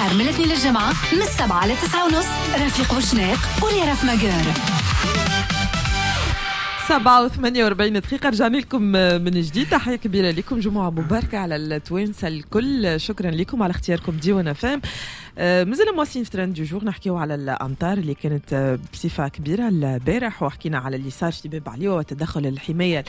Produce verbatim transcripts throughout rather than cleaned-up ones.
نهار من الاثنين للجمعة من السبعة لتسعة ونص. رفيق وشناق وليرف مجار. سبعة وثمانية وأربعين دقيقة رجعنا لكم من جديد. تحية كبيرة لكم، جمعة مباركة على التوانسة الكل. شكرا لكم على اختياركم ديوان فام. مازلنا مواصلين في ترند دو جور، نحكيو على الأمطار اللي كانت بصفة كبيرة البارح، وحكينا على اللي صار في باب عليوة وتدخل الحماية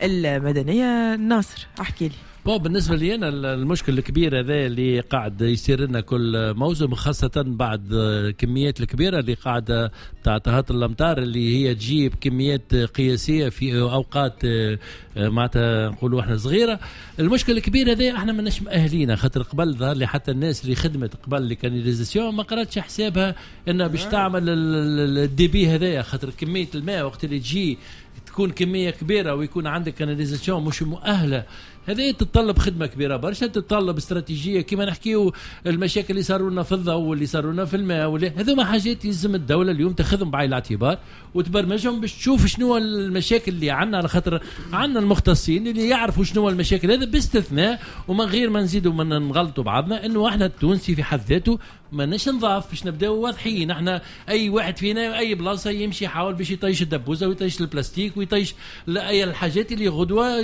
المدنية. ناصر احكي لي. بو بالنسبة لي أنا المشكل الكبير هذا اللي قاعد يصير لنا كل موسم، خاصة بعد كميات الكبيرة اللي قاعدة بتاع تهاط الأمطار اللي هي تجيب كميات قياسية في أوقات معناتها نقولوا احنا صغيرة. المشكل الكبير هذا احنا ماناش مأهلين، خاطر قبل ظهر لي حتى الناس اللي خدمت قبل اللي كاناليزاسيون ما قراتش حسابها انها باش تعمل الدي بي هذايا، خاطر كمية الماء وقت اللي تجي تكون كمية كبيرة ويكون عندك كاناليزاسيون مش مؤهلة، هذه تتطلب خدمة كبيرة برشا، تتطلب استراتيجية كما نحكيو المشاكل اللي صاروا لنا في الضوء واللي صاروا لنا في الماء، هذوما حاجات يلزم الدولة اليوم تاخذهم بعين الاعتبار وتبرمجهم باش تشوف شنو المشاكل اللي عندنا، على خاطر عندنا المختصين اللي يعرفوا شنو المشاكل هذا، باستثناء ومن غير ما نزيدوا من نغلطوا بعضنا انه احنا التونسي في حد ذاته ماناش نضاف باش نبداو واضحين. احنا اي واحد فينا اي بلاصه يمشي يحاول باش يطيش الدبوزه ويطيش البلاستيك ويطيش اي الحاجات اللي غدوه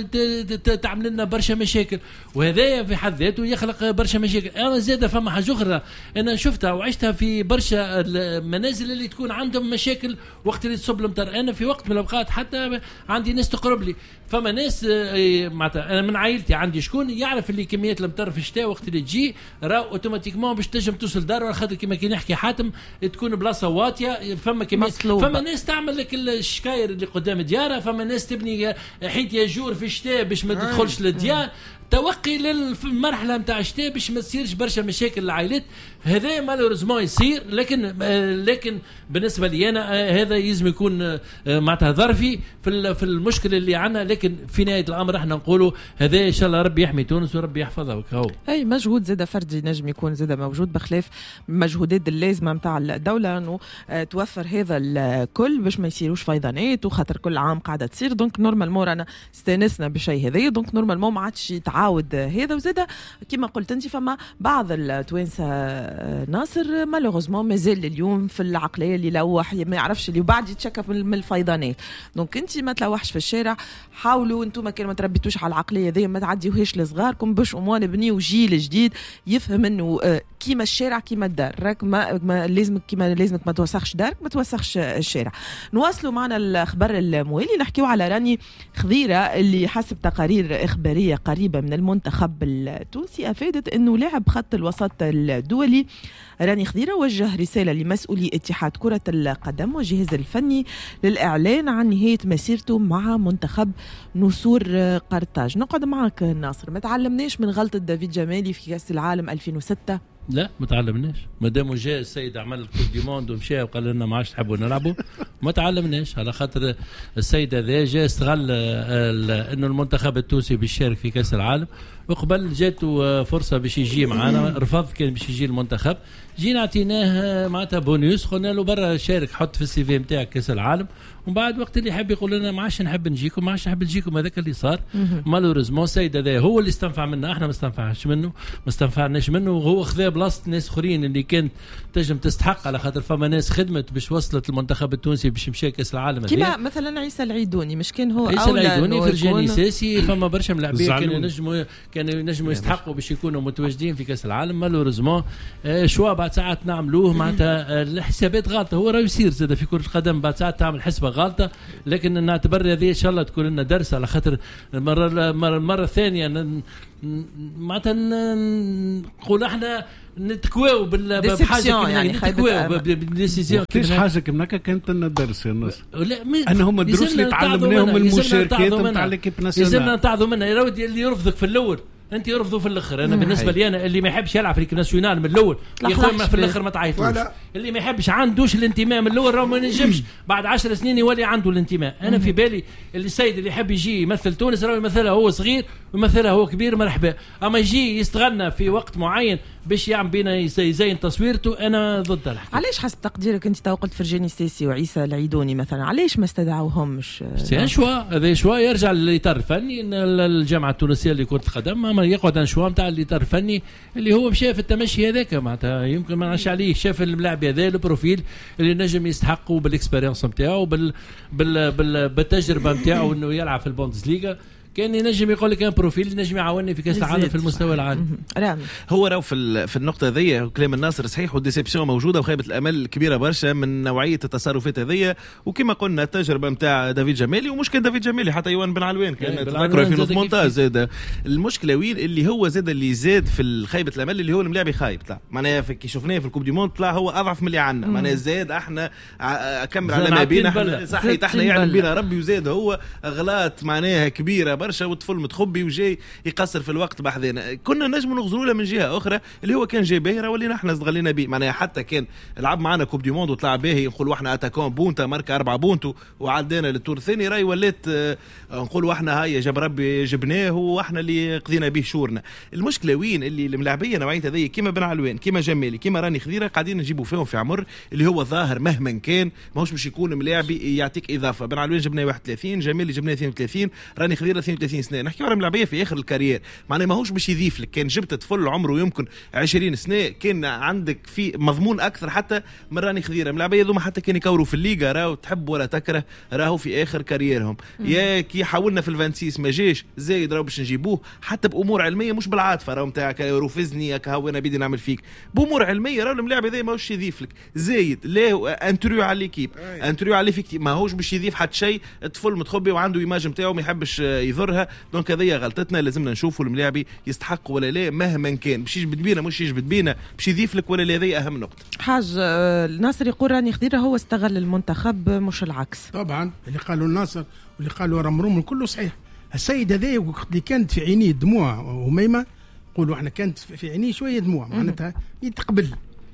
تعمل لنا برشا مشاكل، وهذا في حد ذاته يخلق برشا مشاكل. انا زاده فما حاجه اخرى انا شفتها وعشتها في برشا المنازل اللي تكون عندهم مشاكل وقت اللي تصب المطر. انا في وقت من الاوقات حتى عندي ناس تقرب لي، فما ناس معناتها انا من عائلتي عندي شكون يعرف اللي كميه المطر في الشتاء وقت اللي تجي راه اوتوماتيكمون باش تنجم توصل دار، على خاطر كما كي نحكي حاتم تكون بلاصه واطيه، فما كميه فما ناس تعمل لك الشكاير اللي قدام ديارها، فما ناس تبني حيط ياجور في الشتاء باش ما تدخلش للديار، توقي للمرحله نتاع الشتاء باش ما تصيرش برشا مشاكل للعائلات. هذا مالوريزمون يصير، لكن لكن بالنسبه لي انا هذا يلزم يكون معناتها ظرفي في في المشكله اللي عندنا، لكن في نهايه الامر احنا نقولوا هذا ان شاء الله ربي يحمي تونس وربي يحفظها وكهو. اي مجهود زاده فردي نجم يكون زاده موجود بخلاف مجهودات اللازمه نتاع الدوله انه توفر هذا الكل باش ما يصيروش فيضانات، وخاطر كل عام قاعده تصير دونك نورمالمون رانا استانسنا بشيء هذا، دونك نورمالمون ما عادش يتعاود هذا. وزاده كما قلت انت فما بعض التوانسه ناصر مالوغوزمون مازال اليوم في العقليه اللي لوح ما يعرفش اللي بعد يتشكى من الفيضانات، دونك انت ما تلوحش في الشارع. حاولوا انتم كان ما تربيتوش على العقليه ذي ما تعديوهاش لصغاركم باش اموان نبنيو جيل جديد يفهم انه كيما الشارع كيما الدار، راك ما, ما لازمك كيما لازمك ما توسخش دارك ما توسخش الشارع. نواصلوا معنا الاخبار الموالي، نحكيو على راني خضيره اللي حسب تقارير اخباريه قريبه من المنتخب التونسي افادت انه لاعب خط الوسط الدولي راني خضيره وجه رساله لمسؤولي اتحاد كره القدم والجهاز الفني للاعلان عن نهايه مسيرته مع منتخب نسور قرطاج. نقعد معك ناصر، ما تعلمناش من غلطه دافيد جمالي في كاس العالم ألفين وستة؟ لا ما تعلمناش، ما دام جاء السيد عمل الكوب دي موند ومشى وقال لنا ما عادش تحبوا نلعبوا ما تعلمناش، على خاطر السيد هذا جاء استغل انه المنتخب التونسي بيشارك في كاس العالم، وقبل جاته فرصه باش يجي معنا رفض، كان باش يجي المنتخب، جينا اعطيناه معناتها بونيوس، قلنا له برا شارك حط في السي في نتاعك كاس العالم، ومن بعد وقت اللي يحب يقول لنا ما عادش نحب نجيكم ما عادش نحب نجيكم. هذاك اللي صار مالوريزمون السيد هذا هو اللي استنفع منا، احنا ما استنفعش منه ما استنفعناش منه، وهو خذا بلاصه ناس اخرين اللي كانت تنجم تستحق، على خاطر فما ناس خدمت باش وصلت المنتخب التونسي باش مشى كاس العالم كما مثلا عيسى العيدوني، مش كان هو عيسى العيدوني فرجاني ساسي، فما برشا ملاعبين كانوا ينجموا كانوا ينجموا يستحقوا باش يكونوا متواجدين في كاس العالم. مالوريزمون آه شوا بعد ساعات نعملوه معناتها الحسابات غلطه، هو راه يصير زاد في كره القدم بعد ساعات تعمل حسبه غلطه، لكن نعتبر هذه ان شاء الله تكون لنا درس، على خاطر المره المره, المرة الثانيه معناتها نقول احنا نتكواو بالحاجه يعني نتكواو بالديسيزيون كيفاش حاجه كيما هكا كانت لنا درس يا ناس انا هم الدروس اللي تعلمناهم المشاركات نتاع ليكيب ناسيونال لازمنا نتعظوا منها. يا ودي اللي يرفضك في الاول انت يرفضوا في الاخر. انا بالنسبه لي انا اللي ما يحبش يلعب في ليكيب ناسيونال من الاول يا اخويا ما في الاخر ما تعيطوش، اللي ما يحبش عندوش الانتماء من الاول راه ما ينجمش بعد عشر سنين يولي عنده الانتماء. انا في بالي اللي السيد اللي يحب يجي يمثل تونس راه يمثلها هو صغير ويمثلها هو كبير مرحبا، اما يجي يستغنى في وقت معين باش يعمل بينا يزين تصويرته، انا ضد الحكايه. علاش حسب تقديرك انت تو قلت فرجاني السيسي وعيسى العيدوني مثلا، علاش ما استدعوهمش؟ سي شوا هذا شوا يرجع للاطار الفني. ان الجامعه التونسيه لكره القدم اما يقعد ان شوا نتاع الاطار الفني اللي هو مشى في التمشي هذاك، معناتها يمكن ما نعرفش عليه، شاف اللاعب هذا البروفيل اللي نجم يستحقه بالاكسبيرينس نتاعو بال بال بال بالتجربه نتاعو انه يلعب في البوندسليغا، كان ينجم يقول لك ان بروفيل نجم يعاوني في كاس العالم في المستوى العالمي. هو راهو في في النقطه هذه كلام الناصر صحيح، والديسيبسيون موجوده وخيبه الامل كبيره برشا من نوعيه التصرفات هذه. وكما قلنا التجربه نتاع دافيد جمالي، ومش كان دافيد جمالي حتى يوان بن علوان كان تذكروا في المونتاج زاد. المشكله وين اللي هو زاد اللي زاد في خيبه الامل اللي هو الملاعب خايب طلع، معناها كي شفناه في الكوب دي موند طلع هو اضعف من اللي عندنا، معناها زاد احنا اكمل على ما بينا صحيح احنا يعلم بينا ربي، وزاد هو اغلاط معناها كبيره برشا، والطفل متخبي وجاي يقصر في الوقت بحذنا. كنا نجم نغزروا له من جهه اخرى اللي هو كان جاي باهي ولينا احنا استغلينا به، معناها حتى كان لعب معنا كوب دي موند وطلع باهي نقولوا احنا اتاكون بونتا ماركا أربعة بونتو وعدينا للتور الثاني، راي ولات اه نقولوا احنا هاي جاب ربي جبناه واحنا اللي قضينا به شورنا. المشكله وين اللي الملاعبيه نوعيه هذه كيما بن علوان كيما جمالي كيما راني خضيره قاعدين نجيبوا فيهم في عمر اللي هو ظاهر مهما كان ماهوش باش يكون ملاعبي يعطيك اضافه. بن علوان جبناه واحد وثلاثين، جمالي جبناه اثنين وثلاثين، راني خضيره اثنين وثلاثين سنه، نحكي على ملاعبيه في اخر الكارير، معناه ماهوش باش يضيف لك. كان جبت طفل عمره يمكن عشرين سنه كان عندك في مضمون اكثر حتى من راني خضيره. ملاعبيه ذوما حتى كان يكوروا في الليغا راهو تحب ولا تكره راهو في اخر كاريرهم. يا كي حاولنا في الفانسيس ما جاش زايد راهو باش نجيبوه حتى بامور علميه مش بالعاطفه راهو نتاعك روفزني كهو انا بدي نعمل فيك بامور علميه. راهو الملاعب هذا ماهوش يضيف لك زايد لا انتريو على ليكيب انتريو على فيك ماهوش باش يضيف حتى شيء. الطفل متخبي وعنده ايماج نتاعو ما يحبش يضرها، دونك هذه غلطتنا. لازمنا نشوفوا الملاعبي يستحق ولا لا مهما كان، باش يجبد بينا مش يجبد بينا باش يضيف لك ولا لا. هذه اهم نقطه. حاج الناصر يقول راني خضيره هو استغل المنتخب مش العكس. طبعا اللي قالوا الناصر واللي قالوا رمروم كله صحيح. السيد هذا وقت اللي كانت في عينيه دموع وميمه قولوا احنا كانت في عينيه شويه دموع معناتها يتقبل،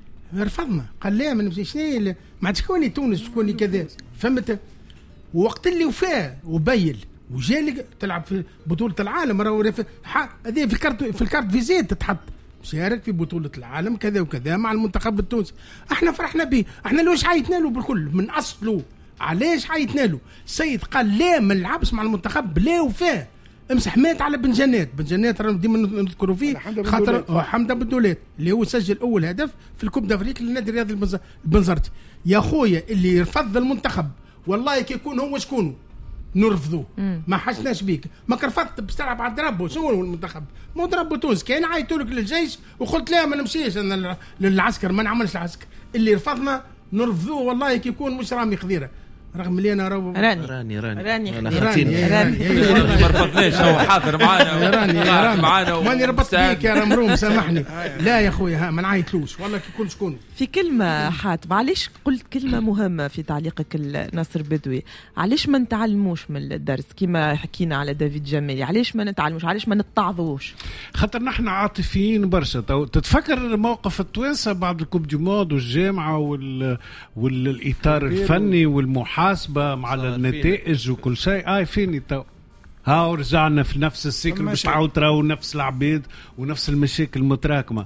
رفضنا قال لا ما نمشيش ما عادش شكوني تونس شكوني كذا فهمت. ووقت اللي وفاه وبيل وجالك تلعب في بطولة العالم راهو هذه في الكارت في الكارت فيزيت تتحط شارك في بطولة العالم كذا وكذا مع المنتخب التونسي. احنا فرحنا به، احنا لوش عايتنا له بالكل من اصله. علاش عايتنا له؟ السيد قال لا ما نلعبش مع المنتخب لا وفاه امسح مات على بنجانات. بنجانات رانا ديما نذكروا فيه خاطر حمد بالدولات اللي هو سجل اول هدف في الكوب دافريك للنادي الرياضي البنزرتي. يا خويا اللي يرفض المنتخب والله كي يكون هو شكونه نرفضوه ما حشناش بيك ما كرفضت باش تلعب على دربو شنو المنتخب مو دربو تونس كان عيطوا لك للجيش وقلت لا ما نمشيش انا للعسكر ما نعملش العسكر. اللي رفضنا نرفضوه والله كي يكون مش رامي خضيره رغم اللي انا راهو راني راني راني راني انا راني راني ما رفضناش هو حاضر معانا راني راني معانا ماني ربطت بيك يا رمروم سامحني. لا يا خويا ما نعيطلوش والله كي يكون شكون. في كلمه حاتم علاش قلت كلمه مهمه في تعليقك الناصر بدوي، علاش ما نتعلموش من الدرس كما حكينا على دافيد جمالي؟ علاش ما نتعلموش علاش ما نتعظوش؟ خاطر نحن عاطفيين برشا. تتفكر موقف التوانسه بعد الكوب دي مود والجامعه وال والاطار الفني والمحاسبه مع النتائج وكل شيء اي فيني تو ها رجعنا في نفس السيكل باش تعاود تراو نفس العبيد ونفس المشاكل المتراكمه.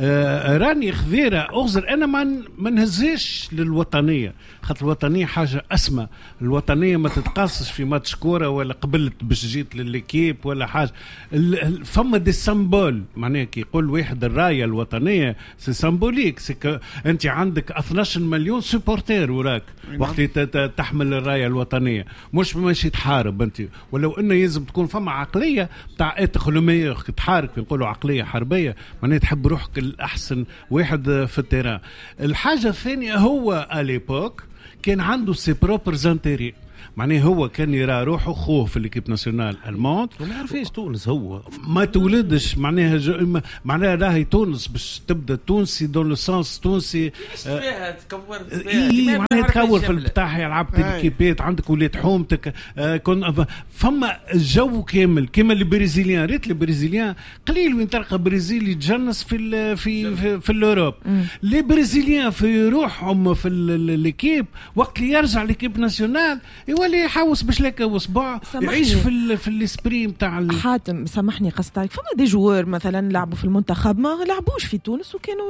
آه راني خذيره اغزر انا ما ما نهزيش للوطنيه خاطر الوطنيه حاجه اسمى. الوطنيه ما تتقاصش في ماتش كوره ولا قبلت باش جيت للكيب ولا حاجه. فما دي سامبول معناها كي يقول واحد الرايه الوطنيه سي سامبوليك سي انت عندك اثناش مليون سوبورتير وراك وقت تحمل الرايه الوطنيه مش ماشي تحارب انت. ولو انه لازم تكون فما عقليه تاع اتخلوميه تحارك نقولوا عقليه حربيه معناها تحب روحك الاحسن واحد في التيران. الحاجه الثانيه هو اليبوك كان عنده سي بروبر زانتيري معناه هو كان يرى روحه خوه في الكيب ناسيونال الموند وما يعرفش تونس هو ما تولدش معناها ج... معناها راهي تونس باش تبدا تونسي دون لو سانس تونسي فيها تكور اي معناها تكور في البتاع لعبت الكيبات عندك ولاد حومتك آه كن فما الجو كامل كما البرازيليان ريت البرازيليان قليل وين تلقى برازيلي يتجنس في ال في في, في الاوروب. لي برازيليان في روحهم في الكيب وقت اللي يرجع لكيب ناسيونال يولي يحوس بشلاكه وصباع يعيش في ال في الاسبري نتاع ال... حاتم سامحني قصدك فما دي جوار مثلا لعبوا في المنتخب ما لعبوش في تونس وكانوا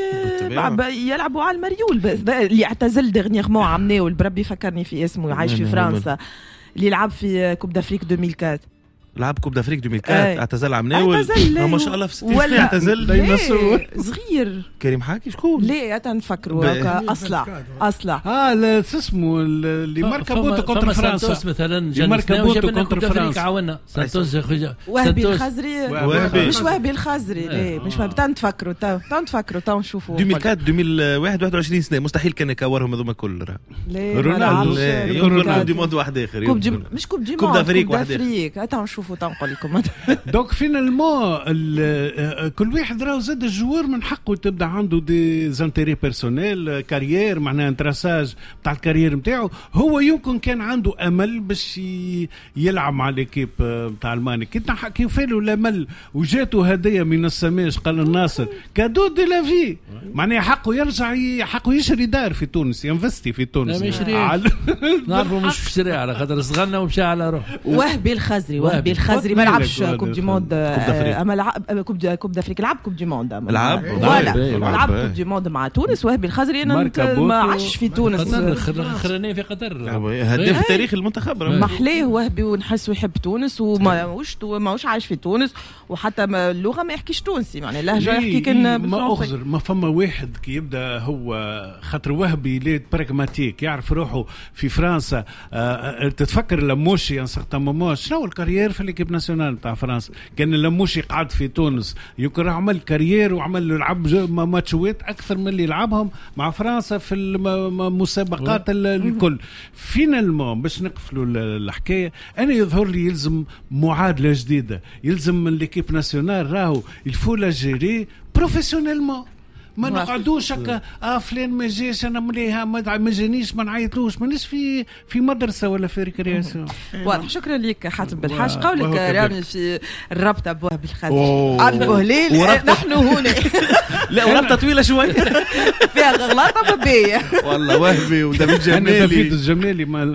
يعني يلعبوا على المريول بس اللي اعتزل دغنيغمون عمناو البربي فكرني في اسمه يعيش في فرنسا اللي لعب في كوب دافريك ألفين وأربعة لعب كوب دافريك ألفين وأربعة اعتزل عمناول اعتزل ما شاء الله في ستين ولا اعتزل ديناصور صغير كريم حاكي شكون ليه تنفكروا اصلع اصلع اه لا اسمه اللي ماركا بوتو كونتر فرنسا سانتوس مثلا ماركا بوتو كونتر فرنسا عاونا سانتوس وهبي الخزري وهبي. مش وهبي الخزري ليه مش وهبي تنفكروا تنفكروا تنشوفوا ألفين وأربعة ألفين وواحد واحد وعشرين سنه مستحيل كان يكورهم هذوما كل رونالدو يوم دي مود واحد اخر كوب جم... مش كوب جيم كوب دافريك واحد اخر تنشوفوا تنقول لكم دونك فينالمون كل واحد راه زاد الجوار من حقه تبدا عنده دي زانتيري بيرسونيل كارير معناها انتراساج تاع الكارير نتاعو هو يمكن كان عنده امل باش يلعب مع ليكيب تاع المانيا كي نحكيو فيه الامل وجاته هديه من السماء قال الناصر كادو دي لا في معناها حقه يرجع حقه يشري دار في تونس ينفستي في تونس لا يشري نعرفوا مش في الشارع على خاطر صغرنا ومشى على روح وهبي الخزري وهبي الخزري ما لعبش كوب دي موند اما لعب كوب كوب دافريك لعب كوب دي موند لعب ولا لعب كوب دي موند مع تونس وهبي الخزري انا ما عاش في تونس خلاني في قطر هداف تاريخ المنتخب محليه وهبي ونحسه يحب تونس وما وش ما وش عايش في تونس وحتى اللغه ما يحكيش تونسي يعني لهجه يحكي كان ما اغزر ما فما واحد كي يبدا هو خاطر وهبي ليت براغماتيك يعرف روحه في فرنسا أه تتفكر لموشي ان سيغتان مومون شنو الكارير في ليكيب ناسيونال تاع فرنسا كان لموشي قعد في تونس يمكن عمل كارير وعمل لعب ماتشوات اكثر من اللي لعبهم مع فرنسا في المسابقات الكل فينالمون باش نقفلوا الحكايه انا يظهر لي يلزم معادله جديده يلزم من ليكيب ناسيونال راهو الفولا جيري بروفيسيونيلمون ما نقعدوش هكا اه فلان ما جاش انا مليها ما جانيش ما نعيطلوش مانيش في في مدرسه ولا في ريكرياسيون. واضح شكرا لك حاتم بالحاج قولك رامي في الرابطه بوهب الخزري على البهليل نحن هنا لا ورابطه طويله شوي فيها غلطه مبيه والله وهبي ودافيد جمالي دافيد الجمالي ما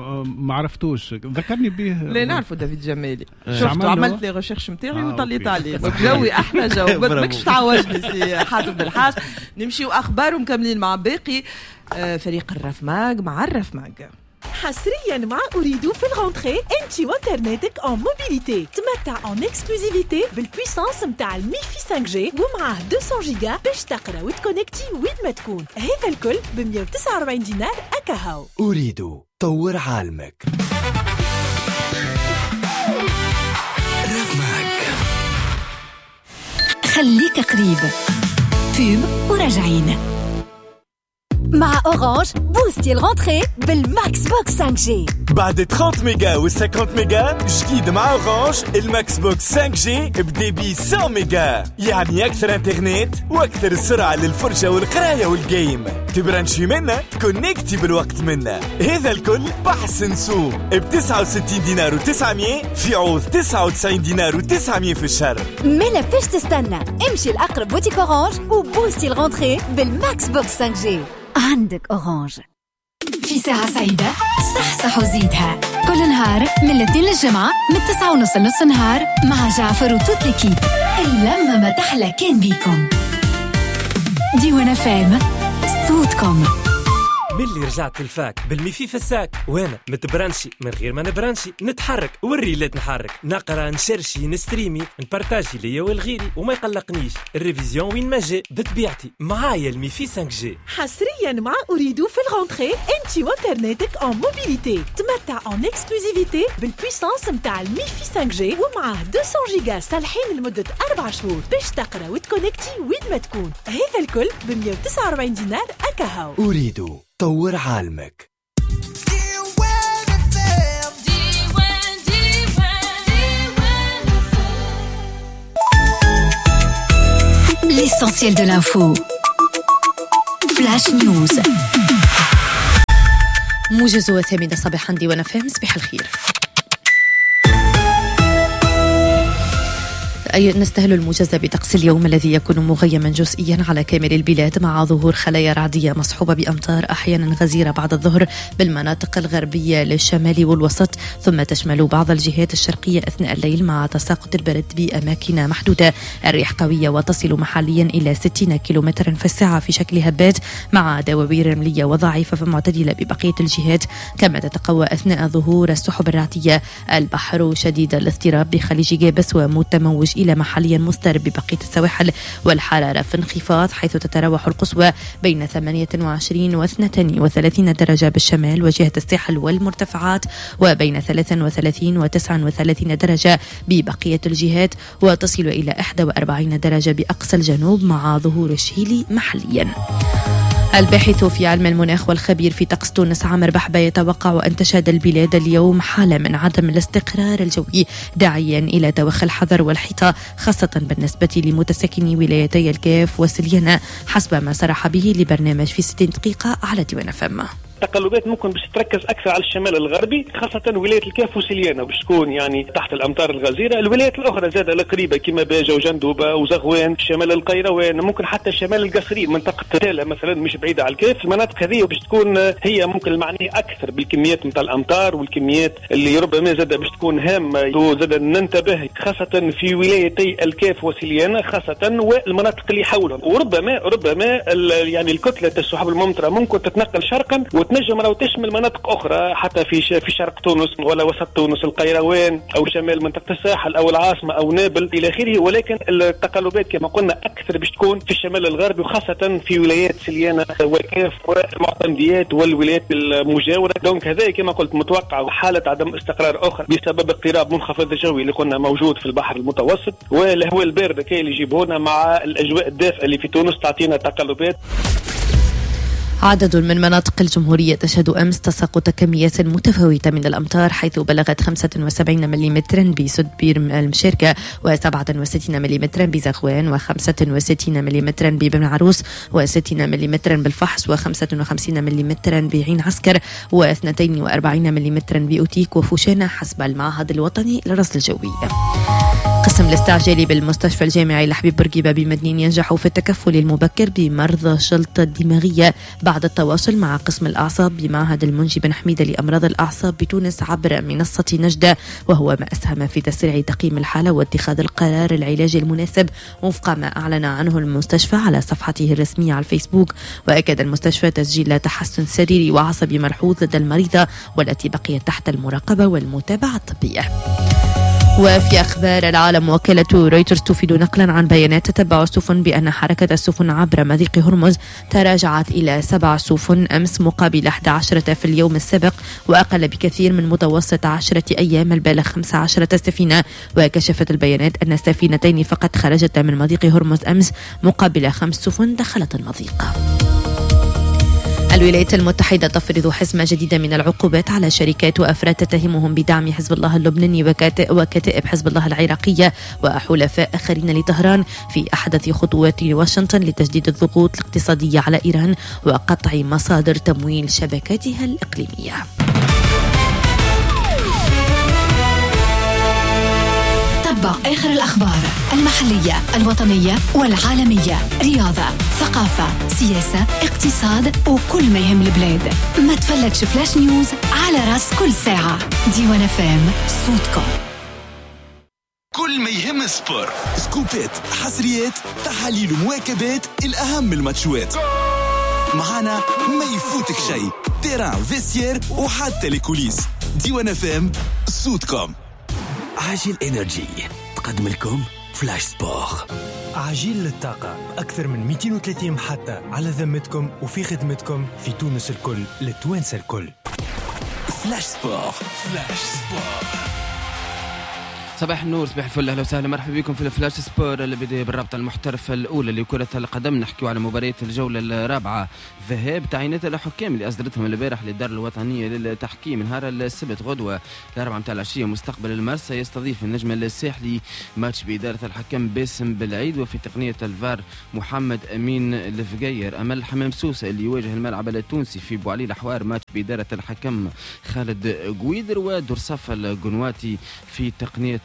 ما عرفتوش ذكرني به لا نعرفوا دافيد جمالي شفت عملت لي ريشيرش نتاعي وطليت عليه جوي احلى جو ما تبكش تعوجني سي حاتم بالحاج. نمشي واخبار مكملين مع باقي فريق الرفماج مع الرفماج حصريا مع أريدو في الغونتري انتي وانترنتك اون موبيليتي تمتع اون اكسكلوزيفيتي بالبويسانس متاع الميفي خمسة جي ومعاه مئتين جيجا باش تقرا وتكونكتي وين ما تكون هذا الكل ب مئة وتسعة وأربعين دينار اكاهو. أريدو طور عالمك رفماج خليك قريب فيلم وراجعين مع أورانج بوستي الغونتري بالماكس بوكس خمسة جي بعد ثلاثين ميجا و خمسين ميجا جديد مع أورانج الماكس بوكس خمسة جي بديبي مئة ميجا يعني أكثر انترنت وأكثر سرعة للفرجة والقراية والجيم تبرانشي منا تكونكتي بالوقت منا هذا الكل بحسن سوق ب تسعة وستين دينار وتسعمية في عوض تسعة وتسعين دينار وتسعمية في الشهر. ملا فيش تستنى امشي الأقرب بوتيك أورانج وبوستي الغونتري بالماكس بوكس خمسة جي عندك أورانج. في ساعة سعيدة صح وزيدها كل نهار من الاثنين للجمعة من التسعة ونص لنص نهار مع جعفر وتوت ليكيب اللمة ما تحلى كان بيكم ديوانا فام صوتكم. ملي رجعت الفاك بالميفي في الساك وانا متبرانشي من غير ما نبرانشي نتحرك والريلات نحرك نقرا نشرشي نستريمي نبارتاجي ليا والغيري وما يقلقنيش الريفيزيون وين ما جاء بطبيعتي معايا الميفي خمسة جي حصريا مع أريدو في الغونتري انتي وانترنتك اون موبيليتي تمتع اون اكسكلوزيفيتي بالبويسانس متاع الميفي خمسة جي ومعاه مئتين جيجا صالحين لمدة أربع شهور باش تقرا وتكونكتي وين ما تكون هذا الكل ب مئة وتسعة وأربعين دينار اكاهو. أريدو طور عالمك. L'essentiel de l'info. Flash News. موجز وثامنة صباحا ديوانا فهم صباح الخير. أي نستهل الموجز بطقس اليوم الذي يكون مغيما جزئيا على كامل البلاد مع ظهور خلايا رعدية مصحوبة بأمطار أحيانا غزيرة بعد الظهر بالمناطق الغربية للشمال والوسط، ثم تشمل بعض الجهات الشرقية أثناء الليل مع تساقط البرد بأماكن محدودة. الريح قوية وتصل محليا إلى ستين كيلومترا في الساعة في شكل هبات مع دواوير رملية وضعيفة فمعتدلة ببقية الجهات، كما تتقوى أثناء ظهور السحب الرعدية. البحر شديد الاضطراب بخليج جابس ومتموج إلى محليا مضطرب ببقية السواحل، والحرارة في انخفاض حيث تتراوح القصوى بين ثمانية وعشرين و اثنين وثلاثين درجة بالشمال وجهة الساحل والمرتفعات، وبين ثلاثة وثلاثين و تسعة وثلاثين درجة ببقية الجهات، وتصل إلى إحدى وأربعين درجة بأقصى الجنوب مع ظهور الشيل محليا. الباحث في علم المناخ والخبير في طقس تونس عامر بحبة يتوقع أن تشهد البلاد اليوم حالة من عدم الاستقرار الجوي، داعيا إلى توخي الحذر والحيطة خاصة بالنسبة لمتسكني ولايتي الكاف وسليانة، حسب ما صرح به لبرنامج في ستين دقيقة على ديوان فم. التقلبات ممكن باش تركز اكثر على الشمال الغربي، خاصه ولايه الكاف وسليانه باش تكون يعني تحت الامطار الغزيره. الولايات الاخرى زاد القريبه كما باجه وجندوبه وزغوان، شمال القيروان، ممكن حتى شمال القصرين، منطقه تالا مثلا مش بعيده على الكاف. المناطق هذه باش تكون هي ممكن المعنيه اكثر بالكميات نتاع الامطار والكميات اللي ربما زاد باش تكون هامه. زاد ننتبه خاصه في ولايتي الكاف وسليانه خاصه والمناطق اللي حولهم، وربما ربما يعني الكتله السحب الممطره ممكن تتنقل شرقا وتنجم لو تشمل مناطق أخرى حتى في في شرق تونس ولا وسط تونس، القيروان أو شمال منطقة الساحل أو العاصمة أو نابل إلى آخره. ولكن التقلبات كما قلنا أكثر باش تكون في الشمال الغربي وخاصة في ولايات سليانة وكاف والمعتمديات والولايات المجاورة. دونك هذا كما قلت متوقع حالة عدم استقرار أخرى بسبب اقتراب منخفض الجوي اللي قلنا موجود في البحر المتوسط، والهواء البارد كي اللي يجيبونا مع الأجواء الدافئة اللي في تونس تعطينا تقلبات. عدد من مناطق الجمهورية تشهد أمس تساقط كميات متفاوتة من الأمطار، حيث بلغت خمسة وسبعين ملم بسد بير المشاركة وسبعة وستين ملم بزغوان وخمسة وستين ملم ببن عروس وستين ملم بالفحص وخمسة وخمسين ملم بعين عسكر واثنين وأربعين ملم بأوتيك وفوشانة حسب المعهد الوطني للرصد الجوي. قسم الاستعجالي بالمستشفى الجامعي لحبيب بورقيبة بمدنين ينجح في التكفل المبكر بمرضى الجلطة الدماغية بعد التواصل مع قسم الأعصاب بمعهد المنجي بن حميدة لأمراض الأعصاب بتونس عبر منصة نجدة، وهو ما أسهم في تسريع تقييم الحالة واتخاذ القرار العلاجي المناسب وفق ما أعلن عنه المستشفى على صفحته الرسمية على الفيسبوك. وأكد المستشفى تسجيل تحسن سريري وعصبي ملحوظ لدى المريضة والتي بقيت تحت المراقبة والمتابعة الطبية. وفي أخبار العالم، وكالة رويترز تفيد نقلا عن بيانات تتبع السفن بأن حركة السفن عبر مضيق هرمز تراجعت إلى سبع سفن أمس مقابل أحد عشر في اليوم السابق، وأقل بكثير من متوسط عشرة أيام البالغ خمس عشرة سفينة. وكشفت البيانات أن سفينتين فقط خرجتا من مضيق هرمز أمس مقابل خمس سفن دخلت المضيق. الولايات المتحدة تفرض حزمة جديدة من العقوبات على شركات وأفراد تتهمهم بدعم حزب الله اللبناني وكتائب حزب الله العراقية وحلفاء آخرين لطهران في أحدث خطوات واشنطن لتجديد الضغوط الاقتصادية على إيران وقطع مصادر تمويل شبكاتها الإقليمية. تتبع آخر الأخبار المحلية الوطنية والعالمية، رياضة، ثقافة، سياسة، اقتصاد وكل ما يهم البلاد. ما تفلتش فلاش نيوز على راس كل ساعة. ديوان فام صوتكم. كل ما يهم السبور، سكوبات، حصريات، تحاليل ومواكبات الأهم الماتشات. معانا ما يفوتك شيء، تيران، فيستير وحتى الكوليس. ديوان فام صوتكم. عاجل إنرجي تقدم لكم فلاش سبور، عجيل للطاقة، أكثر من مئتين وثلاثين محطة على ذمتكم وفي خدمتكم في تونس الكل للتوانسة الكل. فلاش سبور. فلاش سبور. صباح النور، صباح الفل، اهلا وسهلا، مرحبا بكم في الفلاش سبور اللي بدا بالرابطه المحترفه الاولى لكره القدم. نحكيو على مباريات الجوله الرابعه، ذهاب تعيينات الحكام اللي اصدرتهم البارح للدار الوطنيه للتحكيم. نهار السبت غدوه الاربعه متاع العشيه مستقبل المرسى يستضيف النجم الساحلي ماتش باداره الحكم باسم بالعيد، وفي تقنيه الفار محمد امين الفقير. امل حمام سوسه اللي يواجه الملعب التونسي في بوعلي الحوار ماتش باداره الحكم خالد قويدر، ودرصف القنواتي في تقنيه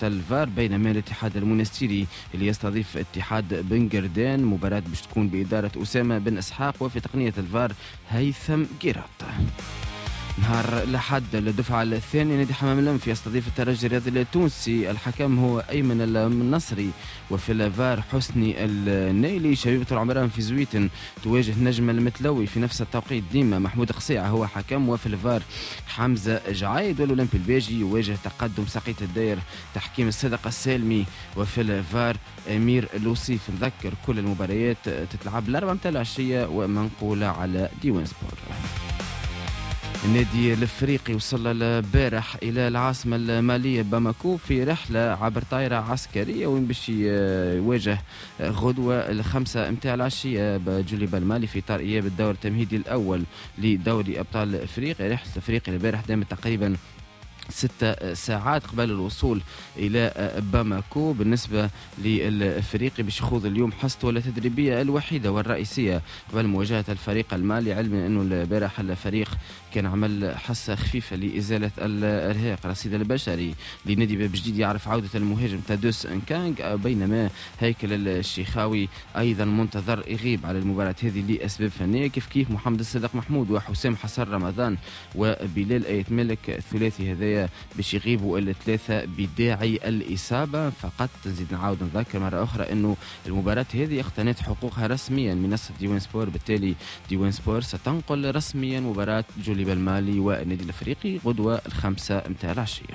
الفار، بينما الاتحاد المونستيري اللي يستضيف اتحاد بنجردان، مباراة باش تكون بإدارة أسامة بن إسحاق وفي تقنية الفار هيثم قيراط. نهار الأحد الدفعة الثانية نادي حمام الأنف يستضيف الترجي الرياضي التونسي، الحكم هو أيمن النصري، وفي الفار حسني النيلي. شبيبة العمران في زويتن تواجه نجم المتلوي في نفس التوقيت ديما، محمود قصيعة هو حكم، وفي الفار حمزة جعايد. والأولمبي الباجي يواجه تقدم سقيت الداير تحكيم الصدقة السالمي، وفي الفار أمير لوصيف. نذكر كل المباريات تتلعب الأربعة متاع العشية ومنقولة على ديوان سبور. النادي الافريقي وصل البارح الى العاصمه الماليه باماكو في رحله عبر طائره عسكريه، وين باش يواجه غدوه الخمسه متاع العشيه بجوليب المالي في اطار اياب الدور التمهيدي الاول لدوري ابطال افريقيا. رحله افريقيا البارح دامت تقريبا ست ساعات قبل الوصول إلى باماكو. بالنسبة للفريق باش يخوض اليوم حصته التدريبية الوحيدة والرئيسية قبل مواجهة الفريق المالي، علما أنه البارح الفريق كان عمل حصة خفيفة لإزالة الإرهاق الرصيد البشري لنادي باب جديد يعرف عودة المهاجم تادوس انكانغ، بينما هيكل الشيخاوي أيضا منتظر يغيب على المباراة هذه لأسباب فنية، كيف كيف محمد الصدق محمود وحسام حسن رمضان وبلال أيت ملك. الثلاثي هذا باش يغيبوا الثلاثة بداعي الإصابة فقط. نزيد نعاود نذكر مرة أخرى أنه المباراة هذه اقتنت حقوقها رسميا منصة ديوان سبور، بالتالي ديوان سبور ستنقل رسميا مباراة جوليب المالي والنادي الأفريقي غدوة الخمسة متاع العشية.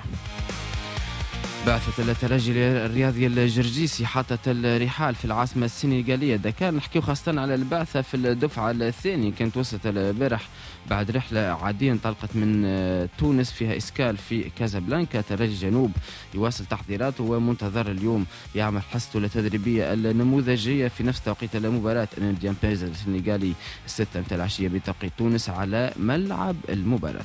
بعثة الترجي الرياضي الجرجيسي حاطت الرحال في العاصمة السنغالية دكار. نحكيو خاصة على البعثة في الدفعة الثانية، كانت وصلت البارح بعد رحلة عادية انطلقت من تونس فيها إسكال في كازابلانكا. ترجي جنوب يواصل تحضيراته ومنتظر اليوم يعمل حصته التدريبية النموذجية في نفس توقيت المباراة أمام ديامبيز السنغالي الستة متاع العشية بتوقيت تونس على ملعب المباراة.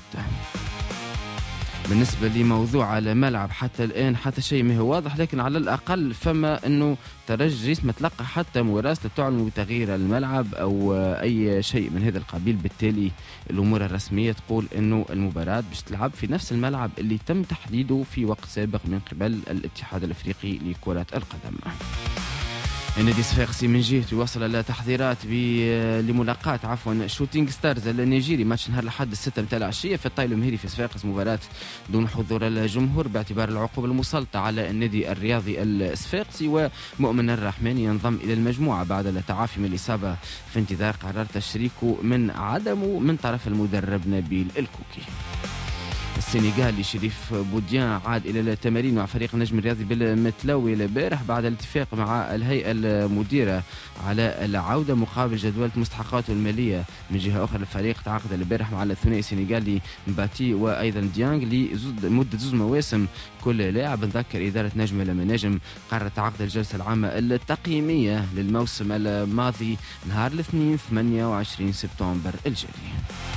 بالنسبة لموضوع الملعب حتى الآن حتى شيء ما هو واضح، لكن على الأقل فما أنه ترجي ما تلقى حتى مراسلة تعلن بتغيير الملعب أو أي شيء من هذا القبيل. بالتالي الأمور الرسمية تقول أنه المباراة باش تلعب في نفس الملعب اللي تم تحديده في وقت سابق من قبل الاتحاد الأفريقي لكرة القدم. النادي الصفاقسي من جهته يواصل التحضيرات لملاقاة عفوا شوتينغ ستارز النيجيري، ماتش نهار الأحد الستة متاع العشية في الطايل المهيري في صفاقس، مباراة دون حضور الجمهور باعتبار العقوبة المسلطة على النادي الرياضي الصفاقسي. ومؤمن الرحمن ينضم إلى المجموعة بعد التعافي من الإصابة في انتظار قرار تشريكه من عدمه من طرف المدرب نبيل الكوكي. السنغالي شريف بوديان عاد إلى التمارين مع فريق النجم الرياضي بالمتلوي البارح بعد الاتفاق مع الهيئة المديرة على العودة مقابل جدولة مستحقاته المالية. من جهة أخرى الفريق تعاقد البارح مع الثنائي السنغالي مباتي وأيضا ديانغ لمدة زوج مواسم كل لاعب. نذكر إدارة نجم المناجم قررت عقد الجلسة العامة التقييمية للموسم الماضي نهار الاثنين ثمانية وعشرين سبتمبر الجاري.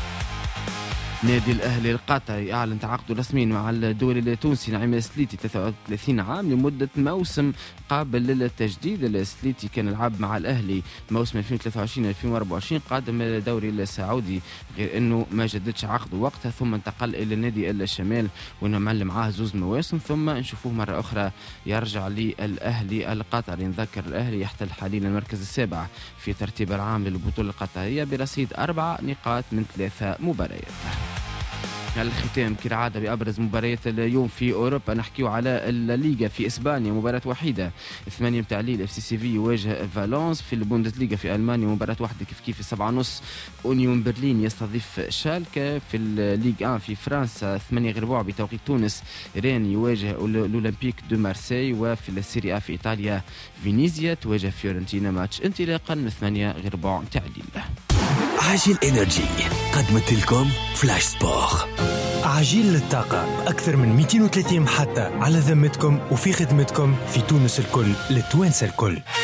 نادي الأهلي القطري أعلن تعاقده رسميا مع الدولي التونسي نعيم السليتي ثلاثة وثلاثين عام لمدة موسم قابل للتجديد. السليتي كان يلعب مع الأهلي موسم ألفين وثلاثة وعشرين ألفين وأربعة وعشرين قادم الدوري السعودي، غير أنه ما جددش عقده وقتها ثم انتقل إلى نادي الشمال وأنه معلم معاه زوز مواسم ثم نشوفوه مرة أخرى يرجع للأهلي القطري. نذكر الأهلي يحتل حاليا المركز السابع في ترتيب العام للبطولة القطرية برصيد أربع نقاط من ثلاثة مباريات. على الختام كالعادة بأبرز مباريات اليوم في أوروبا نحكيو على الليغا في إسبانيا، مباراة وحيدة ثمانية متاع ليل اف سي سي في يواجه فالونس. في البوندسليغا في ألمانيا مباراة واحدة كيف كيف السبعة ونص أونيون برلين يستضيف شالكة. في الليغ واحد في فرنسا ثمانية غير ربع بتوقيت تونس رين يواجه الأولمبيك دو مارسي. وفي السيريا في إيطاليا فينيزيا تواجه فيورنتينا ماتش انطلاقا ثمانية غير ربع متاع الليل. عاجل إنرجي قدمت لكم فلاش سبور. عجيل للطاقة أكثر من مئتين وثلاثين محطة على ذمتكم وفي خدمتكم في تونس الكل للتوانسة الكل.